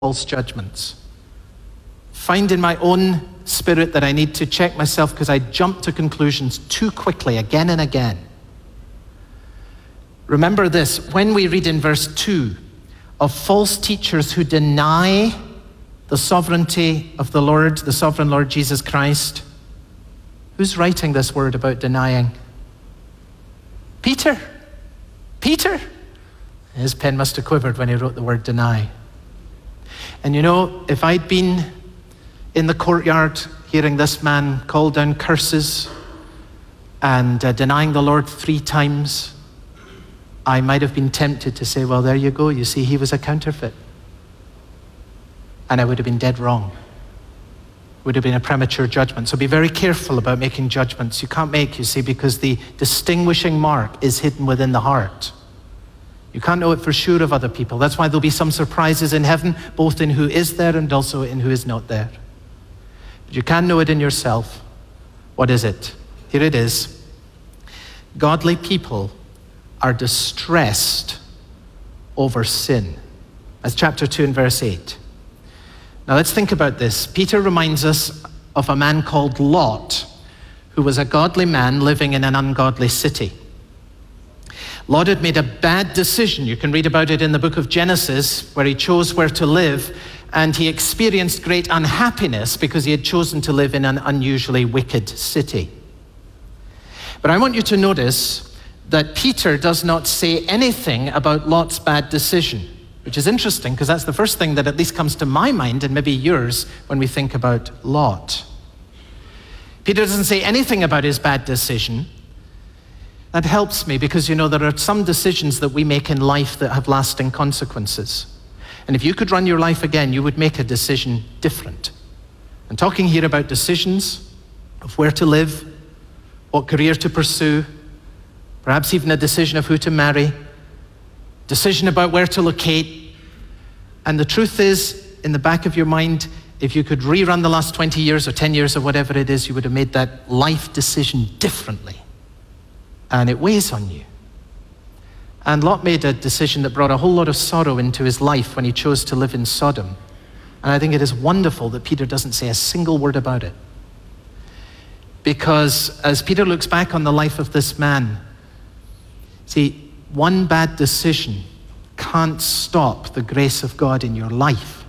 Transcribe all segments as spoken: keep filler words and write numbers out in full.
false judgments. Find in my own spirit that I need to check myself because I jump to conclusions too quickly again and again. Remember this, when we read in verse two of false teachers who deny the sovereignty of the Lord, the sovereign Lord Jesus Christ, who's writing this word about denying? Peter. Peter. His pen must have quivered when he wrote the word deny. And you know, if I'd been in the courtyard hearing this man call down curses and uh, denying the Lord three times, I might have been tempted to say, well, there you go. You see, he was a counterfeit. And I would have been dead wrong. Would have been a premature judgment. So be very careful about making judgments. You can't make, you see, because the distinguishing mark is hidden within the heart. You can't know it for sure of other people. That's why there'll be some surprises in heaven, both in who is there and also in who is not there. But you can know it in yourself. What is it? Here it is. Godly people are distressed over sin. That's chapter two and verse eight. Now let's think about this. Peter reminds us of a man called Lot, who was a godly man living in an ungodly city. Lot had made a bad decision. You can read about it in the book of Genesis, where he chose where to live, and he experienced great unhappiness because he had chosen to live in an unusually wicked city. But I want you to notice that Peter does not say anything about Lot's bad decision, which is interesting because that's the first thing that at least comes to my mind and maybe yours when we think about Lot. Peter doesn't say anything about his bad decision. That helps me because, you know, there are some decisions that we make in life that have lasting consequences. And if you could run your life again, you would make a decision different. I'm talking here about decisions of where to live, what career to pursue, perhaps even a decision of who to marry, decision about where to locate. And the truth is, in the back of your mind, if you could rerun the last twenty years or ten years or whatever it is, you would have made that life decision differently. And it weighs on you. And Lot made a decision that brought a whole lot of sorrow into his life when he chose to live in Sodom. And I think it is wonderful that Peter doesn't say a single word about it. Because as Peter looks back on the life of this man, see, one bad decision can't stop the grace of God in your life.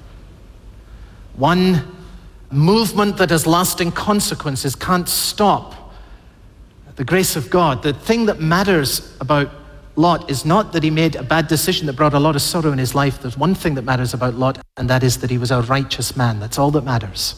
One movement that has lasting consequences can't stop the grace of God. The thing that matters about Lot is not that he made a bad decision that brought a lot of sorrow in his life. There's one thing that matters about Lot, and that is that he was a righteous man. That's all that matters.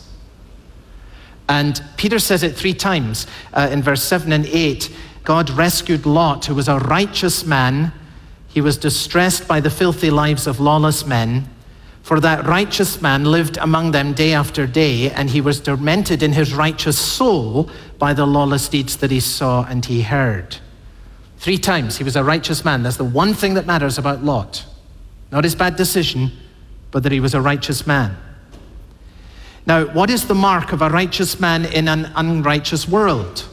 And Peter says it three times uh, in verse seven and eight. God rescued Lot, who was a righteous man. He was distressed by the filthy lives of lawless men. For that righteous man lived among them day after day, and he was tormented in his righteous soul by the lawless deeds that he saw and he heard. Three times he was a righteous man. That's the one thing that matters about Lot. Not his bad decision, but that he was a righteous man. Now, what is the mark of a righteous man in an unrighteous world?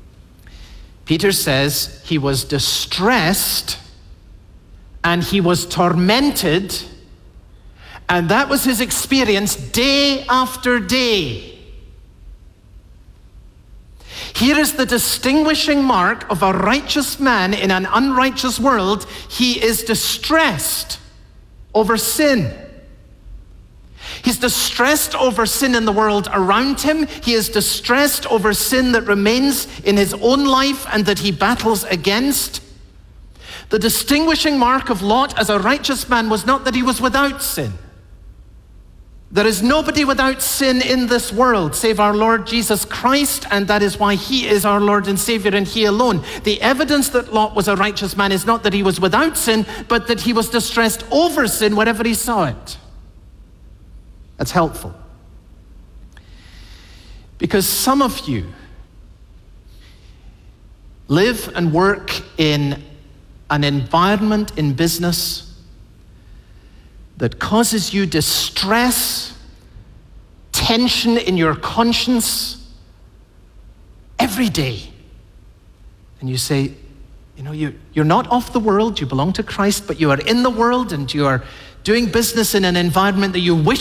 Peter says he was distressed and he was tormented. And that was his experience day after day. Here is the distinguishing mark of a righteous man in an unrighteous world. He is distressed over sin. He's distressed over sin in the world around him. He is distressed over sin that remains in his own life and that he battles against. The distinguishing mark of Lot as a righteous man was not that he was without sin. There is nobody without sin in this world save our Lord Jesus Christ, and that is why he is our Lord and Savior and he alone. The evidence that Lot was a righteous man is not that he was without sin, but that he was distressed over sin wherever he saw it. That's helpful. Because some of you live and work in an environment in business that causes you distress, tension in your conscience every day. And you say, you know, you, you're not of the world, you belong to Christ, but you are in the world and you are doing business in an environment that you wish